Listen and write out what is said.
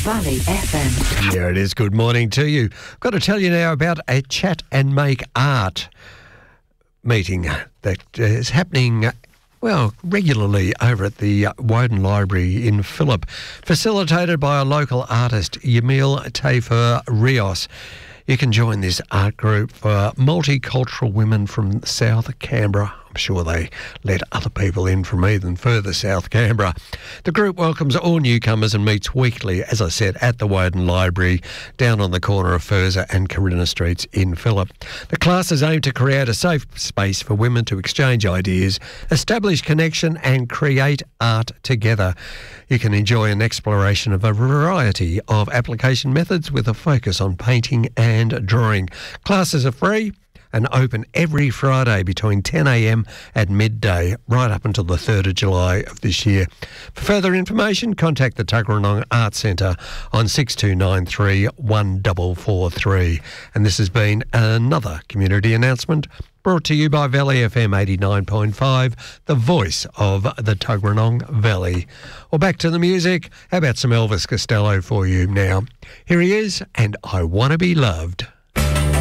Valley FM. Here it is. Good morning to you. I've got to tell you now about a Chat and Make Art meeting that is happening regularly over at the Woden Library in Phillip, facilitated by a local artist, Yamil Tafer Rios. You can join this art group for multicultural women from South Canberra. I'm sure they let other people in from even further South Canberra. The group welcomes all newcomers and meets weekly, as I said, at the Woden Library, down on the corner of Furza and Corinna Streets in Phillip. The classes aim to create a safe space for women to exchange ideas, establish connection and create art together. You can enjoy an exploration of a variety of application methods with a focus on painting and drawing. Classes are free and open every Friday between 10 a.m. and midday, right up until the 3rd of July of this year. For further information, contact the Tuggeranong Arts Centre on 6293 1443. And this has been another community announcement brought to you by Valley FM 89.5, the voice of the Tuggeranong Valley. Well, back to the music. How about some Elvis Costello for you now? Here he is, and I Want to Be Loved.